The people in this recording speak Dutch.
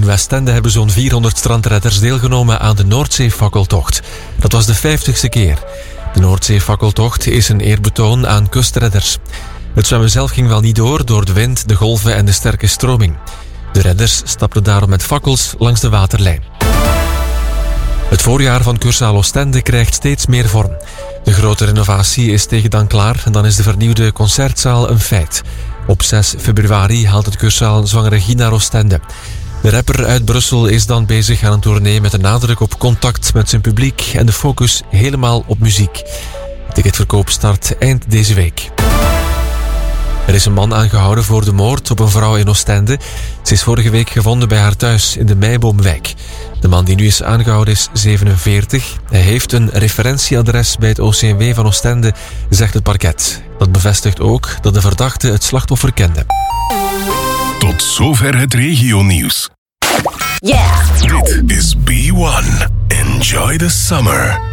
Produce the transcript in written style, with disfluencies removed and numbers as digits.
In Westende hebben zo'n 400 strandredders deelgenomen aan de Noordzeefakkeltocht. Dat was de 50ste keer. De Noordzeefakkeltocht is een eerbetoon aan kustredders. Het zwemmen zelf ging wel niet door de wind, de golven en de sterke stroming. De redders stapten daarom met fakkels langs de waterlijn. Het voorjaar van Cursaal Oostende krijgt steeds meer vorm. De grote renovatie is tegen dan klaar en dan is de vernieuwde concertzaal een feit. Op 6 februari haalt het Cursaal zwangere Guy naar Oostende. De rapper uit Brussel is dan bezig aan een tournee met een nadruk op contact met zijn publiek en de focus helemaal op muziek. De ticketverkoop start eind deze week. Er is een man aangehouden voor de moord op een vrouw in Oostende. Ze is vorige week gevonden bij haar thuis in de Meiboomwijk. De man die nu is aangehouden is 47. Hij heeft een referentieadres bij het OCMW van Oostende, zegt het parket. Dat bevestigt ook dat de verdachte het slachtoffer kende. Tot zover het regionieuws. Yeah! Dit is B1. Enjoy the summer.